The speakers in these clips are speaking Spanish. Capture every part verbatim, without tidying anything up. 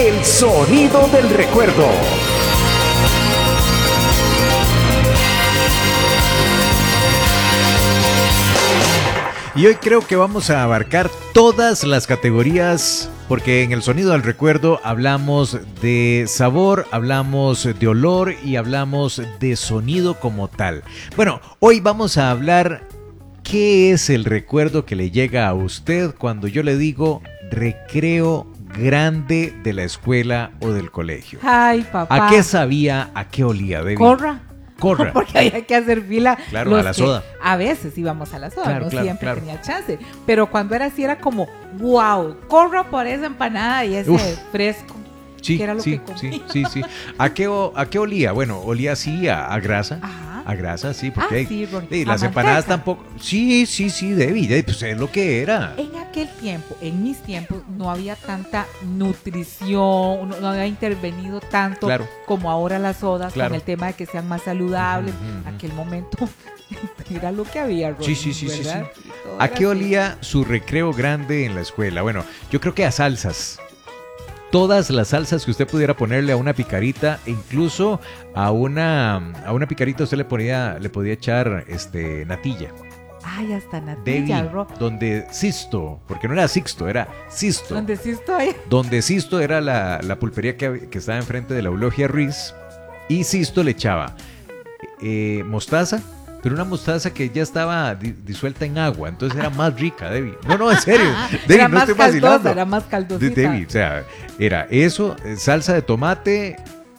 El sonido del recuerdo. Y hoy creo que vamos a abarcar todas las categorías, porque en el sonido del recuerdo hablamos de sabor, hablamos de olor y hablamos de sonido como tal. Bueno, hoy vamos a hablar qué es el recuerdo que le llega a usted cuando yo le digo recreo grande de la escuela o del colegio. Ay, papá. ¿A qué sabía, a qué olía, Debbie? Corra. Corra. Porque había que hacer fila. Claro, a la soda. A veces íbamos a la soda, claro, no claro, siempre claro. tenía chance. Pero cuando era así era como, wow, corra por esa empanada y ese Uf. fresco. Sí, que era lo sí, que comía. sí, sí, sí. ¿A qué, o- ¿A qué olía? Bueno, olía así a, a grasa. Ajá. A grasa, sí, porque Ah, hay- sí, Ron, sí, a las empanadas manteca. tampoco. Sí, sí, sí, Debbie, Debbie, pues es lo que era. En aquel tiempo, en mis tiempos, no había tanta nutrición, no, no había intervenido tanto Claro. como ahora las sodas, Claro. con el tema de que sean más saludables. Ujú, ujú. Aquel momento era lo que había, Ron, Sí, sí, sí, sí, ¿verdad? sí. Y todo ¿A era qué así. olía su recreo grande en la escuela? Bueno, yo creo que a salsas. Todas las salsas que usted pudiera ponerle a una picarita, e incluso a una a una picarita usted le ponía le podía echar este natilla. Ay, hasta natilla, Debbie, Ron. donde Sisto, porque no era Sixto, era Sisto. Donde sí estoy. Donde Sisto era la, la pulpería que, hab- que estaba enfrente de la Eulogia Ruiz, y Sisto le echaba eh, mostaza, pero una mostaza que ya estaba di- disuelta en agua, entonces era más rica, Debbie. No, no, en serio. Debbie, Era no más estoy caldosa, vacilando. era más De- caldosita. Debbie, o sea, era eso, eh, salsa de tomate,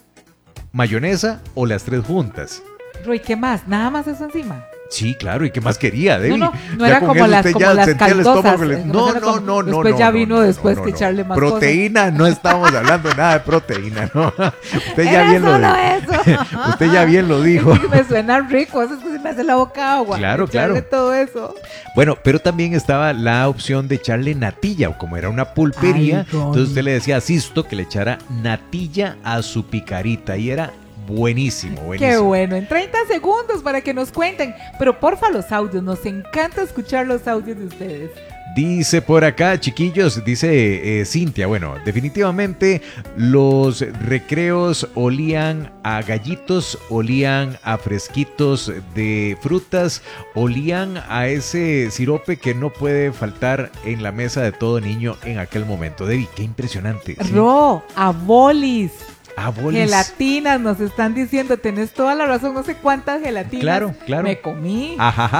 mayonesa o las tres juntas. Roy, ¿qué más? Nada más eso encima. Sí, claro, ¿y qué más quería, Debbie? No, no, no Ya era con como eso las, usted como ya las sentía el caldosas. estómago, le- eh, No, era no, como- no, no. Después no, ya no, vino no, después no, que no. echarle más Proteína, no estamos hablando nada de proteína, no. Usted ya Era bien lo solo dijo. eso. Usted ya bien lo dijo. Es que me suena rico, eso es que se me hace la boca agua. Claro, echarle claro. todo eso. Bueno, pero también estaba la opción de echarle natilla, o como era una pulpería, Ay, Ronnie. entonces usted le decía a Sisto que le echara natilla a su picarita y era buenísimo, buenísimo. Qué bueno, en treinta segundos para que nos cuenten. Pero porfa los audios, nos encanta escuchar los audios de ustedes. Dice por acá, chiquillos, dice eh, Cintia, bueno, definitivamente los recreos olían a gallitos, olían a fresquitos de frutas, olían a ese sirope que no puede faltar en la mesa de todo niño en aquel momento. Debbie, qué impresionante. ¿Sí? Ro, a bolis. Ah, bolis. Gelatinas, nos están diciendo, tenés toda la razón, no sé cuántas gelatinas Claro, claro. me comí.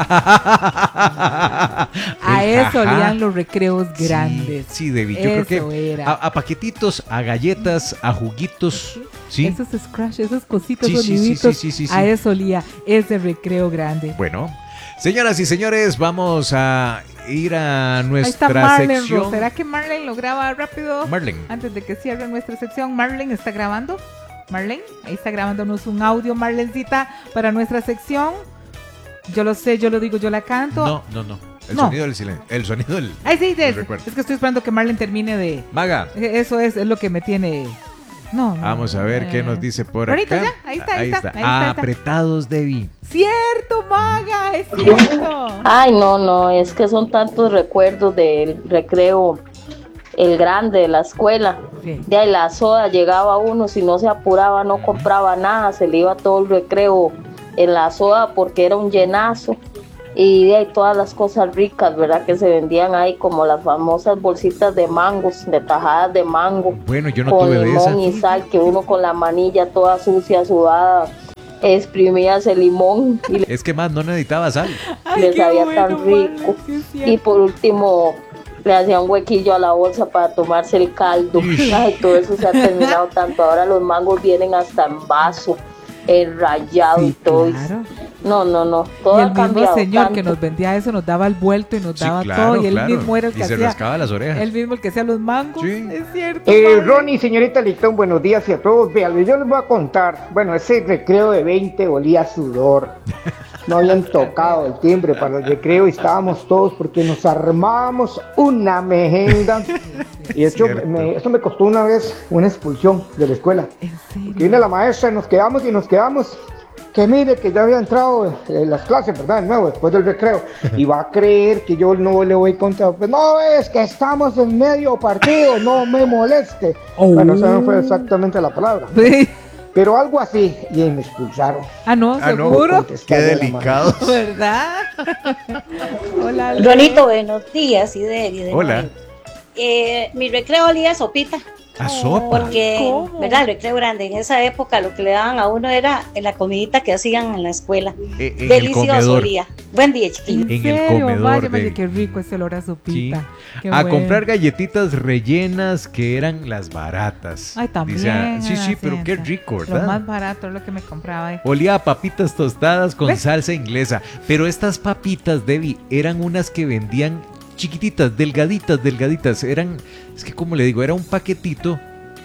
Ajá. A El eso jajá. olían los recreos grandes. Sí, sí, Debbie, yo Eso creo que era. a, a paquetitos, a galletas, a juguitos, sí. Esos scratch, esos cositos, Sí, sí, sí, soniditos, sí, sí, sí, a sí. eso olía ese recreo grande. Bueno, señoras y señores, vamos a ir a Ahí está nuestra Marlene, sección. Ro. ¿Será que Marlene lo graba rápido? Marlene. Antes de que cierre nuestra sección, Marlene está grabando. Marlene, ahí está grabándonos un audio, Marlencita, para nuestra sección. Yo lo sé, yo lo digo, yo la canto. No, no, no. El No. sonido del silencio. El sonido del. Ay, sí, del es, recuerdo. es que estoy esperando que Marlene termine de... Maga, Eso es, es lo que me tiene... No, no. vamos a ver qué eh. nos dice por Ahorita acá. ya, ahí está, ahí está, ahí está, ahí está. Apretados, Debbie. Cierto, Maga, es cierto. Ay, no, no, es que son tantos recuerdos del recreo, el grande de la escuela. Sí. De ahí la soda, llegaba uno, si no se apuraba no compraba nada, se le iba todo el recreo en la soda porque era un llenazo. Y de ahí todas las cosas ricas, ¿verdad? Que se vendían ahí, como las famosas bolsitas de mangos, de tajadas de mango. Bueno, yo no con tuve de esa. limón y sal, que uno con la manilla toda sucia, sudada, exprimía ese limón y le Es que más no necesitaba sal. Ay, les qué sabía bueno, tan rico. Marlene, sí es cierto. Y por último le hacía un huequillo a la bolsa para tomarse el caldo. Ay, todo eso se ha terminado tanto. Ahora los mangos vienen hasta en vaso, enrayado Sí, y todo. claro. No, no, no. Todo Y ha el mismo cambiado señor tanto. que nos vendía eso nos daba el vuelto y nos Sí, daba claro, todo. Y él claro. mismo era el Y que se hacía. rascaba las orejas. Él mismo el que hacía los mangos. Sí. Es cierto. Eh, Marlene. Ronnie, señorita Lictón, buenos días y a todos. Vean, yo les voy a contar. Bueno, ese recreo de veinte olía a sudor. No habían tocado el timbre para el recreo y estábamos todos porque nos armábamos una mejenga. Y esto Cierto. me, esto me costó una vez una expulsión de la escuela. ¿En serio? Viene la maestra y nos quedamos y nos quedamos. que mire que ya había entrado en las clases, ¿verdad? De nuevo, después del recreo. Y va a creer que yo no le voy a contar. Pues no, es que estamos en medio partido, no me moleste. Oh. Bueno, esa no fue exactamente la palabra. Sí. Pero algo así, y me expulsaron. Ah, no, Ah, no. seguro. Qué delicado. ¿Verdad? Hola, Leo. Ronito, buenos días, y de, y de Hola. Eh, mi recreo olía a sopita, A sopa. porque, ¿Cómo? ¿verdad? El recreo grande, en esa época lo que le daban a uno era la comidita que hacían en la escuela. Eh, en el Delicioso comedor. olía. Buen día, chiquillos. En el serio? comedor, Vaya, Debbie. vaya, qué rico ese olor a sopita. Sí. Qué A bueno. comprar galletitas rellenas que eran las baratas. Ay, también. Dice, ah, sí, en la sí, pero qué hacienda. rico, Lo ¿verdad? más barato es lo que me compraba ahí. Olía a papitas tostadas con ¿Ves? salsa inglesa. Pero estas papitas, Debbie, eran unas que vendían chiquititas, delgaditas, delgaditas. Eran, es que como le digo, era un paquetito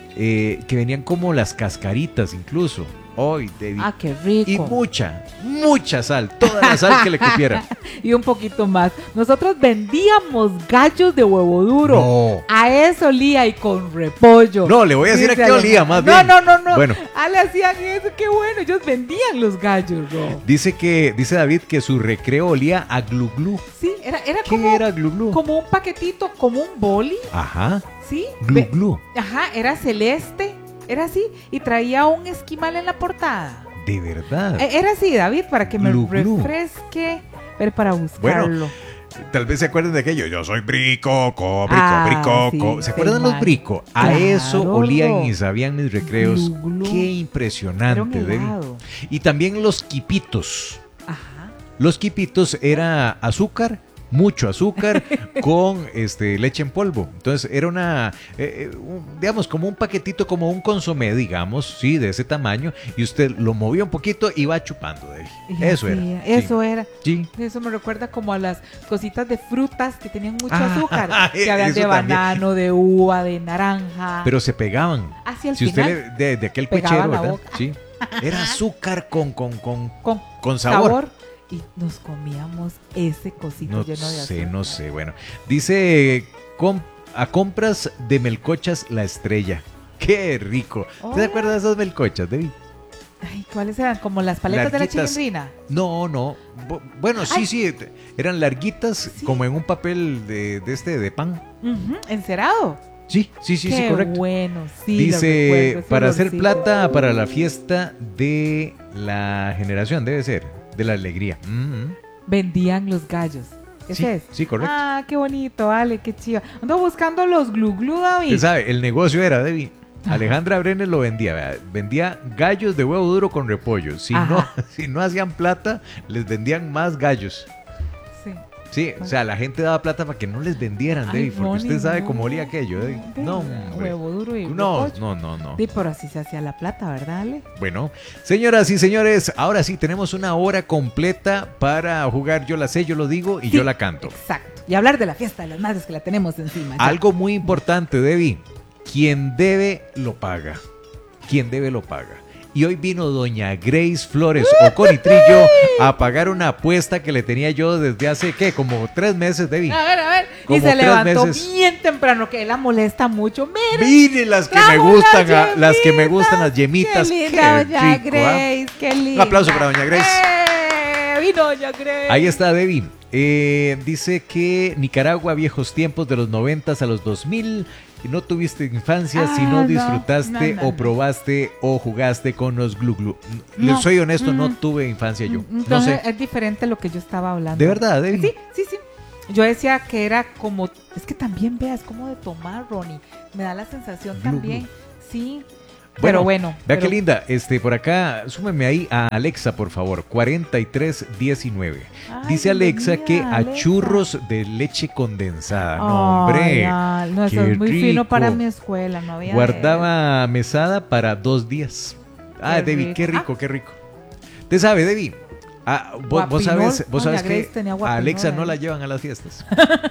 eh, que venían como las cascaritas incluso. Hoy, Debbie. Ah, qué rico. Y mucha, mucha sal. Toda la sal que le cupiera. Y un poquito más. Nosotros vendíamos gallos de huevo duro. No. A eso olía y con repollo. No, le voy a decir a Dice qué Ale- olía, más no, bien. No, no, no. Bueno. Ah, le hacían eso, qué bueno. Ellos vendían los gallos, ¿no? Dice que, dice David que su recreo olía a glu glu. Sí, era, era ¿Qué como, era glu glu? como un paquetito, como un boli, Ajá, ¿sí? glu Ve- glu. Ajá, era celeste, era así. Y traía un esquimal en la portada. De verdad. Eh, Era así, David, para que me Glu Glu. refresque. Ver, para buscarlo. Tal vez se acuerden de aquello. Yo soy brico, co, brico, Ah, brico, sí, co. ¿Se sí, acuerdan los man. brico? A Claro, eso olían Ro. y sabían mis recreos. Glu Glu. Qué Era un impresionante, Debbie. helado. Y también los quipitos. Ajá. Los quipitos era azúcar, mucho azúcar con este leche en polvo. Entonces era una, eh, eh, un- digamos, como un paquetito, como un consomé, digamos, sí, de ese tamaño. Y usted lo movía un poquito y va chupando, Debbie. Y Eso así, era. Eso era. Sí. Eso me recuerda como a las cositas de frutas que tenían mucho Ah, azúcar. Que habían eso de también. banano, de uva, de naranja. Pero se pegaban. Hacia el Si usted final, le, de, de aquel pegaba cochero, la ¿verdad? boca. Sí. Era azúcar con, con, con, con, con sabor. y nos comíamos ese cosito No lleno de azúcar. sé, no sé. Bueno, dice com- a compras de melcochas la estrella. Qué rico. ¿Te Hola. acuerdas de esas melcochas, Debbie? Ay, ¿cuáles eran? Como las paletas Larguitas. de la chilindrina. No, no. Bu- Bueno, sí, Ay. sí. te- Eran larguitas, Sí. como en un papel de, de este, de pan. Ujú, encerado. Sí, sí, sí, sí, Qué correcto. bueno, sí. lo Dice, recuerdo, ese para hacer olorcito. plata para la fiesta de la generación, debe ser, de la alegría. Mm, mm. Vendían los gallos. ¿Ese Sí, es? sí, correcto. Ah, qué bonito, Ale, qué chiva. Ando buscando los glu glu, David. Usted sabe, el negocio era, Debbie. Ajá. Alejandra Brenes lo vendía, vea, vendía gallos de huevo duro con repollo. Si no, Ajá. si no hacían plata, les vendían más gallos. Sí. Sí, o sea, la gente daba plata para que no les vendieran, Ay, Debbie, porque usted Ronnie, sabe no. cómo olía aquello, Debbie. De No, la- hombre. huevo duro y No, repollo. no, no, no. Sí, pero así se hacía la plata, ¿verdad, Ale? Bueno, señoras y señores, ahora sí tenemos una hora completa para jugar Yo la sé, yo lo digo y Sí, yo la canto. Exacto. Y hablar de la fiesta de las madres que la tenemos encima. ya. Algo muy importante, Debbie. Quien debe, lo paga. Quien debe, lo paga. Y hoy vino doña Grace Flores o Conitrillo a pagar una apuesta que le tenía yo desde hace, ¿qué? Como tres meses, Debbie. A ver, a ver. Y Como se tres levantó meses. bien temprano, que la molesta mucho. Mira. Mire las que me trajo gustan, las a- las que me gustan, las yemitas. yemitas. Qué linda, doña rico, ¿ah? Grace, qué linda. Un aplauso para doña Grace. ¡Eh! Vino doña Grace. Ahí está, Debbie. Eh, dice que Nicaragua, viejos tiempos de los noventas a los dos mil. No tuviste infancia Ah, si no no, disfrutaste no, no, o no. probaste o jugaste con los glu glu. No. Les soy honesto, no Mm. tuve infancia yo. No Entonces sé. es diferente a lo que yo estaba hablando. ¿De verdad, Debbie? Sí, sí, sí. Yo decía que era como, es que también veas como de tomar, Ronnie. Me da la sensación Glu, también. Sí. Pero bueno. Vea pero- qué linda. Este, por acá, súmeme ahí a Alexa, por favor. cuarenta y tres diecinueve. Ay, Dice Alexa que bienvenida, a Alexa. churros de leche condensada. No, hombre. Ay, no, eso qué es muy fino rico. para mi escuela, no había. Guardaba mesada para dos días. Ah, Qué Debbie, rico. qué rico, qué rico. ¿Te sabe, Debbie? Ah, vos, vos Guapinol, sabes, vos doña sabes Grace que tenía a guapinol Alexa no ahí. la llevan a las fiestas.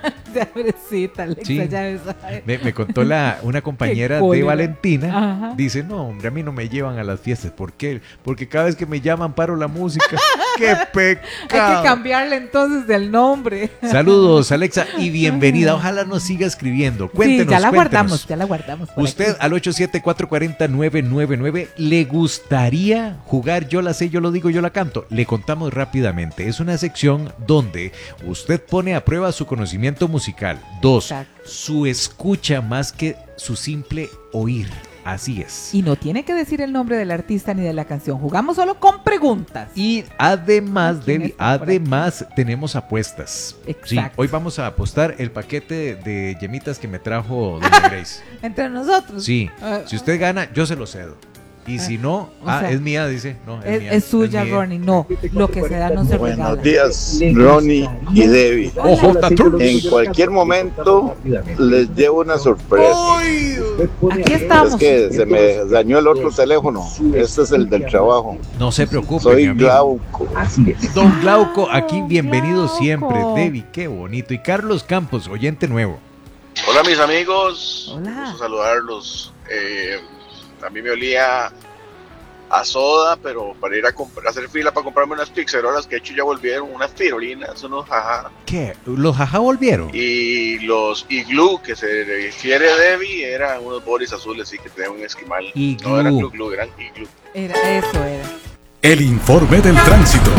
Pobrecita, Alexa, Sí. ya me sabe. Me, me contó la, una compañera de cólera. Valentina. Ajá. Dice, no, hombre, a mí no me llevan a las fiestas. ¿Por qué? Porque cada vez que me llaman paro la música. ¡Qué pecado! Hay que cambiarle entonces del nombre. Saludos, Alexa, y bienvenida. Ojalá nos siga escribiendo. Cuéntenos, sí, ya la cuéntenos. guardamos, ya la guardamos. Usted aquí. al ocho siete cuatro cuatro cero nueve nueve nueve, ¿le gustaría jugar Yo la sé, yo lo digo, yo la canto? Le contamos rápidamente. Es una sección donde usted pone a prueba su conocimiento musical. Dos, Exacto. su escucha más que su simple oír. Así es. Y no tiene que decir el nombre del artista ni de la canción. Jugamos solo con preguntas. Y además, ¿Quién Debbie, está por además tenemos apuestas. Exacto. Sí, hoy vamos a apostar el paquete de yemitas que me trajo Doña Grace. Entre nosotros. Sí, Ah, si usted gana, yo se lo cedo. Y si no, o ah, sea, es mía, dice. No, es, Es, mía, es suya, mía. Ronnie. No, lo que se da no se regala. Buenos días, Ronnie y Debbie. Ojo, Tatur. En cualquier momento les llevo una sorpresa. Aquí Es estamos. que se me dañó el otro teléfono. Este es el del trabajo. No se preocupe, Soy mi amigo. Glauco. Don Glauco, aquí Don bienvenido Glauco. siempre. Debbie, qué bonito. Y Carlos Campos, oyente nuevo. Hola mis amigos, Hola. gusto saludarlos. Eh, a mí me olía a soda, pero para ir a, comprar, a hacer fila para comprarme unas pizzerolas que de hecho ya volvieron, unas tirolinas, unos jaja. ¿Qué? ¿Los jaja volvieron? Y los iglú que se refiere Debbie eran unos bolis azules, sí, que tenían un esquimal. Iglú. No eran glu glu, eran iglú. Era eso, era. El informe del tránsito.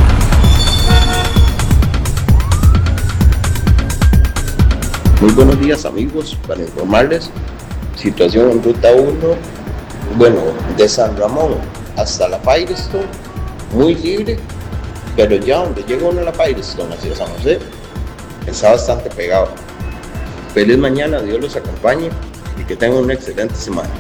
Muy buenos días amigos, para informarles, situación en ruta uno, bueno, de San Ramón hasta la Firestone, muy libre, pero ya donde llega uno a la Firestone hacia San José, está bastante pegado. Feliz mañana, Dios los acompañe y que tengan una excelente semana.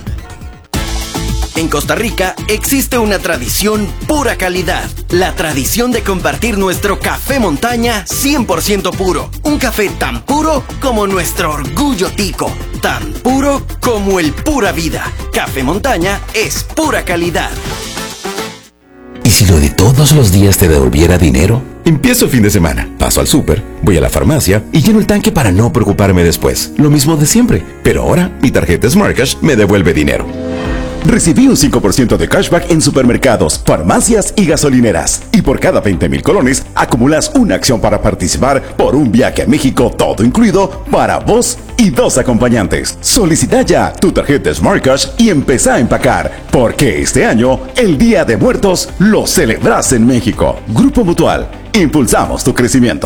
En Costa Rica existe una tradición pura calidad. La tradición de compartir nuestro café montaña cien por ciento puro. Un café tan puro como nuestro orgullo tico. Tan puro como el pura vida. Café montaña es pura calidad. ¿Y si lo de todos los días te devolviera dinero? Empiezo el fin de semana, paso al súper, voy a la farmacia y lleno el tanque para no preocuparme después. Lo mismo de siempre, pero ahora mi tarjeta SmartCash me devuelve dinero. Recibí un cinco por ciento de cashback en supermercados, farmacias y gasolineras. Y por cada veinte mil colones, acumulas una acción para participar por un viaje a México, todo incluido, para vos y dos acompañantes. Solicita ya tu tarjeta SmartCash y empezá a empacar, porque este año, el Día de Muertos, lo celebras en México. Grupo Mutual, impulsamos tu crecimiento.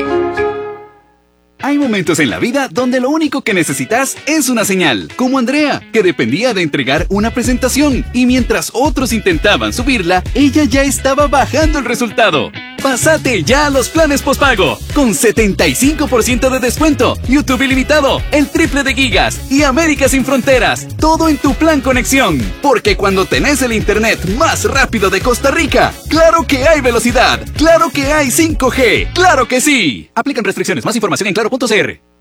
Hay momentos en la vida donde lo único que necesitas es una señal, como Andrea, que dependía de entregar una presentación y mientras otros intentaban subirla, ella ya estaba bajando el resultado. Pásate ya a los planes postpago, con setenta y cinco por ciento de descuento, YouTube ilimitado, el triple de gigas y América sin fronteras, todo en tu plan conexión. Porque cuando tenés el internet más rápido de Costa Rica, claro que hay velocidad, claro que hay cinco G, claro que sí. Aplican restricciones, más información en claro punto c r.